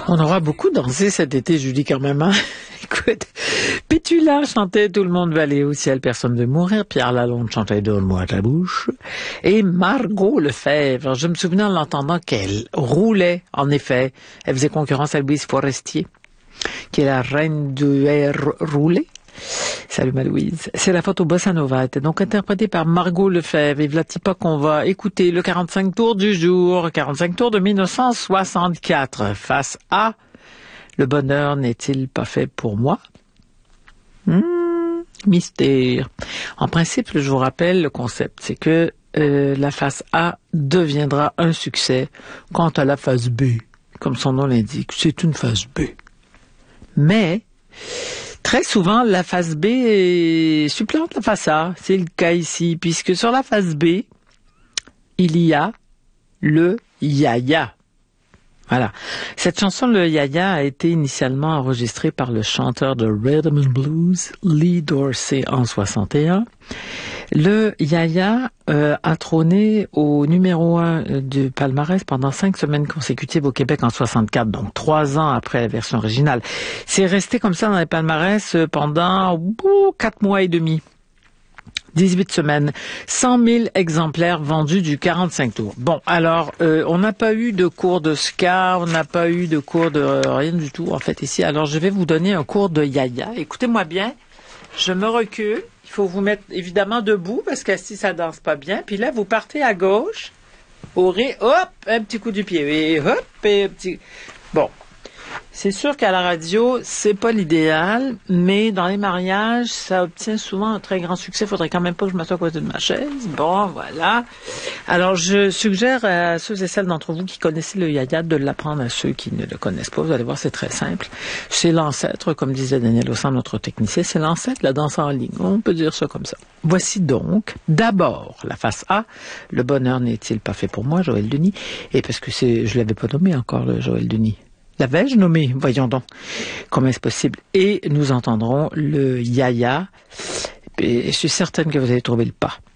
On aura beaucoup dansé cet été, Julie, quand même, hein? Écoute, Pétula chantait Tout le monde va aller au ciel, personne ne veut mourir. Pierre Lalonde chantait Donne-moi ta bouche. Et Margot Lefebvre, je me souvenais en l'entendant qu'elle roulait, en effet. Elle faisait concurrence à Louise Forestier, qui est la reine du air roulé. Salut ma Louise. C'est la photo Bossa Nova, était donc interprétée par Margot Lefebvre. Et voilà pas qu'on va écouter le 45 tours du jour, 45 tours de 1964. Face à Le bonheur n'est-il pas fait pour moi? Mystère. En principe, je vous rappelle le concept, c'est que la face A deviendra un succès quant à la face B. Comme son nom l'indique, c'est une face B. Mais très souvent, la face B supplante la face A. C'est le cas ici, puisque sur la face B, il y a le yaya. Voilà. Cette chanson, le yaya, a été initialement enregistrée par le chanteur de Rhythm and Blues, Lee Dorsey, en 61. Le yaya a trôné au numéro 1 du palmarès pendant 5 semaines consécutives au Québec en 64, donc 3 ans après la version originale. C'est resté comme ça dans les palmarès pendant 4 mois et demi. 18 semaines, 100 000 exemplaires vendus du 45 tours. Bon, alors, on n'a pas eu de cours de ska, on n'a pas eu de cours de rien du tout, en fait, ici. Alors, je vais vous donner un cours de yaya. Écoutez-moi bien, je me recule. Il faut vous mettre, évidemment, debout, parce qu'assis, ça danse pas bien. Puis là, vous partez à gauche, hop, un petit coup du pied, et hop, et un petit... Bon. C'est sûr qu'à la radio, c'est pas l'idéal, mais dans les mariages, ça obtient souvent un très grand succès. Faudrait quand même pas que je m'assoie à côté de ma chaise. Bon, voilà. Alors, je suggère à ceux et celles d'entre vous qui connaissez le yaya de l'apprendre à ceux qui ne le connaissent pas. Vous allez voir, c'est très simple. C'est l'ancêtre, comme disait Daniel Ossan, notre technicien, c'est l'ancêtre de la danse en ligne. On peut dire ça comme ça. Voici donc, d'abord, la face A. Le bonheur n'est-il pas fait pour moi, Joël Denis? Et parce que je l'avais pas nommé encore, le Joël Denis. L'avais-je nommé? Voyons donc. Comment est-ce possible? Et nous entendrons le yaya. Et je suis certaine que vous allez trouver le pas.